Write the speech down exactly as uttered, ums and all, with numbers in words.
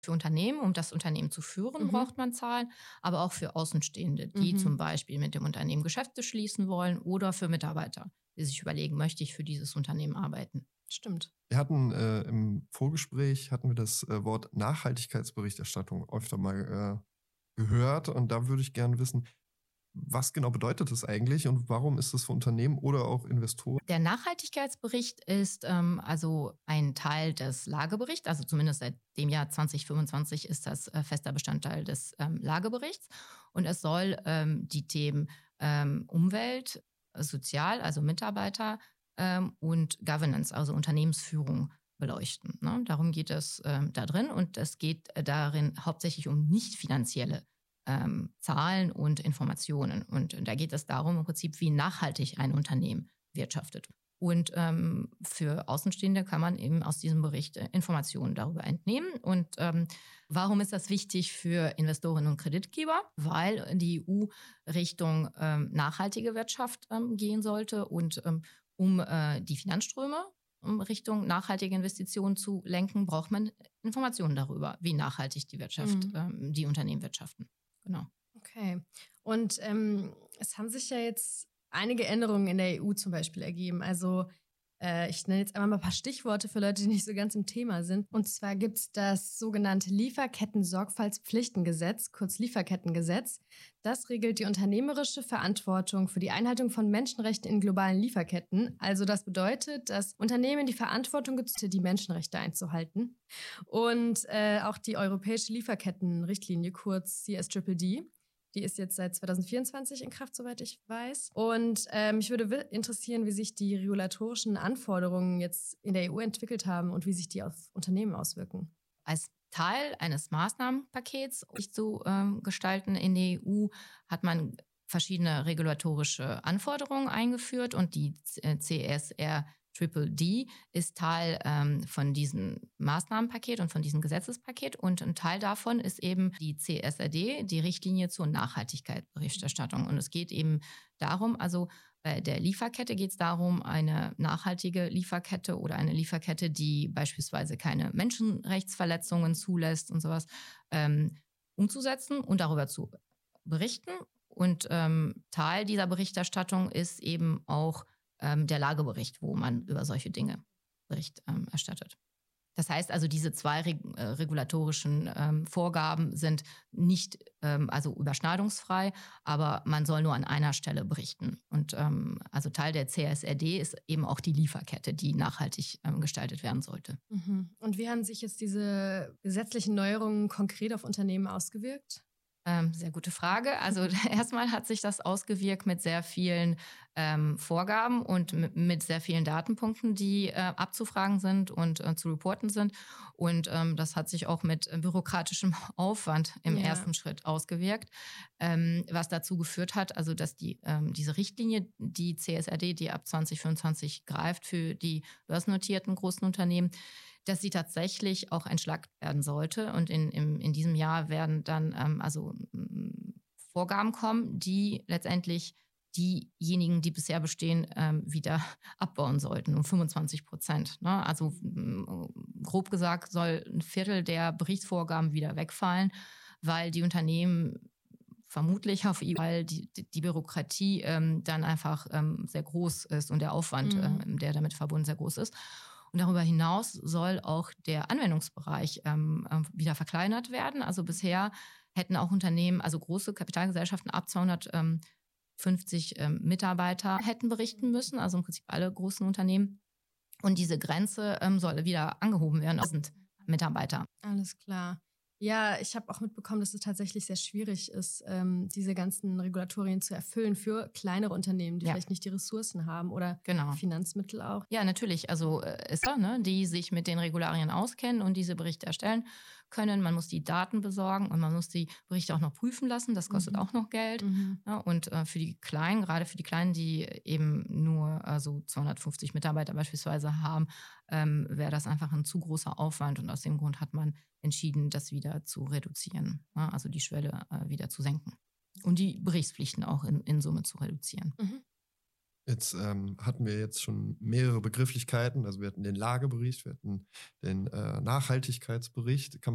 Für Unternehmen, um das Unternehmen zu führen, Mhm. braucht man Zahlen, aber auch für Außenstehende, die Mhm. zum Beispiel mit dem Unternehmen Geschäfte schließen wollen oder für Mitarbeiter, die sich überlegen, möchte ich für dieses Unternehmen arbeiten. Stimmt. Wir hatten äh, im Vorgespräch hatten wir das äh, Wort Nachhaltigkeitsberichterstattung öfter mal äh, gehört und da würde ich gerne wissen, was genau bedeutet das eigentlich und warum ist das für Unternehmen oder auch Investoren? Der Nachhaltigkeitsbericht ist ähm, also ein Teil des Lageberichts, also zumindest seit dem Jahr zwanzig fünfundzwanzig ist das äh, fester Bestandteil des ähm, Lageberichts. Und es soll ähm, die Themen ähm, Umwelt, Sozial, also Mitarbeiter ähm, und Governance, also Unternehmensführung beleuchten. Ne? Darum geht es ähm, da drin und es geht äh, darin hauptsächlich um nicht finanzielle Ähm, Zahlen und Informationen. Und da geht es darum, im Prinzip, wie nachhaltig ein Unternehmen wirtschaftet. Und ähm, für Außenstehende kann man eben aus diesem Bericht äh, Informationen darüber entnehmen. Und ähm, warum ist das wichtig für Investorinnen und Kreditgeber? Weil die E U Richtung ähm, nachhaltige Wirtschaft ähm, gehen sollte und ähm, um äh, die Finanzströme um Richtung nachhaltige Investitionen zu lenken, braucht man Informationen darüber, wie nachhaltig die Wirtschaft, Mhm. ähm, die Unternehmen wirtschaften. Genau. Okay. Und ähm, es haben sich ja jetzt einige Änderungen in der E U zum Beispiel ergeben. Also äh, ich nenne jetzt einmal mal ein paar Stichworte für Leute, die nicht so ganz im Thema sind. Und zwar gibt es das sogenannte Lieferketten-Sorgfaltspflichtengesetz, kurz Lieferkettengesetz. Das regelt die unternehmerische Verantwortung für die Einhaltung von Menschenrechten in globalen Lieferketten. Also das bedeutet, dass Unternehmen die Verantwortung gezogen, die Menschenrechte einzuhalten. Und äh, auch die europäische Lieferkettenrichtlinie, kurz C S D D, die ist jetzt seit zwanzig vierundzwanzig in Kraft, soweit ich weiß. Und äh, mich würde interessieren, wie sich die regulatorischen Anforderungen jetzt in der E U entwickelt haben und wie sich die auf Unternehmen auswirken. Als Teil eines Maßnahmenpakets sich zu ähm, gestalten in der E U hat man verschiedene regulatorische Anforderungen eingeführt und die C S R Triple D ist Teil ähm, von diesem Maßnahmenpaket und von diesem Gesetzespaket und ein Teil davon ist eben die C S R D, die Richtlinie zur Nachhaltigkeitsberichterstattung. Und es geht eben darum, also bei der Lieferkette geht es darum, eine nachhaltige Lieferkette oder eine Lieferkette, die beispielsweise keine Menschenrechtsverletzungen zulässt und sowas, ähm, umzusetzen und darüber zu berichten. Und ähm, Teil dieser Berichterstattung ist eben auch ähm, der Lagebericht, wo man über solche Dinge Bericht ähm, erstattet. Das heißt also, diese zwei reg äh, regulatorischen ähm, Vorgaben sind nicht ähm, also überschneidungsfrei, aber man soll nur an einer Stelle berichten. Und ähm, also Teil der C S R D ist eben auch die Lieferkette, die nachhaltig ähm, gestaltet werden sollte. Mhm. Und wie haben sich jetzt diese gesetzlichen Neuerungen konkret auf Unternehmen ausgewirkt? Ähm, sehr gute Frage. Also erstmal hat sich das ausgewirkt mit sehr vielen ähm, Vorgaben und mit, mit sehr vielen Datenpunkten, die äh, abzufragen sind und äh, zu reporten sind. Und ähm, das hat sich auch mit äh, bürokratischem Aufwand im Ja. ersten Schritt ausgewirkt, ähm, was dazu geführt hat, also dass die ähm, diese Richtlinie, die C S R D, die ab zwanzig fünfundzwanzig greift für die börsennotierten großen Unternehmen, dass sie tatsächlich auch entschlackt werden sollte. Und in, in, in diesem Jahr werden dann ähm, also ähm, Vorgaben kommen, die letztendlich diejenigen, die bisher bestehen, ähm, wieder abbauen sollten, um fünfundzwanzig Prozent. Ne? Also ähm, grob gesagt soll ein Viertel der Berichtsvorgaben wieder wegfallen, weil die Unternehmen vermutlich auf E U, weil die, die Bürokratie ähm, dann einfach ähm, sehr groß ist und der Aufwand, Mhm. ähm, der damit verbunden, sehr groß ist. Und darüber hinaus soll auch der Anwendungsbereich ähm, wieder verkleinert werden. Also bisher hätten auch Unternehmen, also große Kapitalgesellschaften ab zweihundertfünfzig ähm, Mitarbeiter hätten berichten müssen, also im Prinzip alle großen Unternehmen. Und diese Grenze ähm, soll wieder angehoben werden. Das sind Mitarbeiter. Alles klar. Ja, ich habe auch mitbekommen, dass es tatsächlich sehr schwierig ist, ähm, diese ganzen Regulatorien zu erfüllen für kleinere Unternehmen, die Ja. vielleicht nicht die Ressourcen haben oder Genau. Finanzmittel auch. Ja, natürlich. Also äh, es gibt, ne, die sich mit den Regularien auskennen und diese Berichte erstellen können. Man muss die Daten besorgen und man muss die Berichte auch noch prüfen lassen. Das kostet Mhm. auch noch Geld. Mhm. Ja, und äh, für die Kleinen, gerade für die Kleinen, die eben nur also zweihundertfünfzig Mitarbeiter beispielsweise haben, ähm, wäre das einfach ein zu großer Aufwand. Und aus dem Grund hat man entschieden, das wieder zu reduzieren. Ja, also die Schwelle äh, wieder zu senken. Und die Berichtspflichten auch in, in Summe zu reduzieren. Mhm. Jetzt ähm, hatten wir jetzt schon mehrere Begrifflichkeiten. Also wir hatten den Lagebericht, wir hatten den äh, Nachhaltigkeitsbericht. Kann man